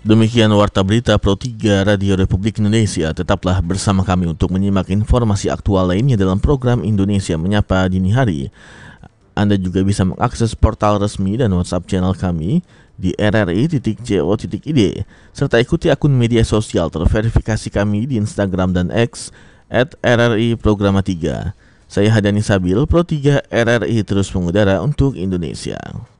Demikian Warta Berita Pro 3 Radio Republik Indonesia. Tetaplah bersama kami untuk menyimak informasi aktual lainnya dalam program Indonesia Menyapa Dini Hari. Anda juga bisa mengakses portal resmi dan WhatsApp channel kami di rri.co.id, serta ikuti akun media sosial terverifikasi kami di Instagram dan X @RRI Programa 3. Saya Hadani Sabil, Pro 3 RRI terus mengudara untuk Indonesia.